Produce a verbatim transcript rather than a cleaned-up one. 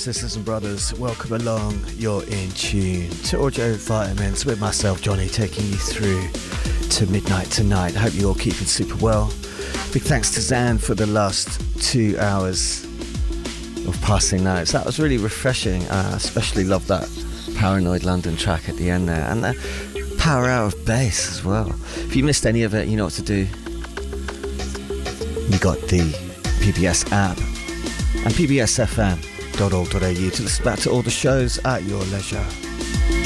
sisters and brothers, welcome along. You're in tune to Audio Vitamins with myself, Johnny, taking you through to midnight tonight. I hope you're all keeping super well. Big thanks to Zan for the last two hours of passing notes. That was really refreshing. I uh, especially love that Paranoid London track at the end there, and the power out of bass as well. If you missed any of it, you know what to do. You got the P B S app and p b s f m dot org dot a u to listen back to all the shows at your leisure.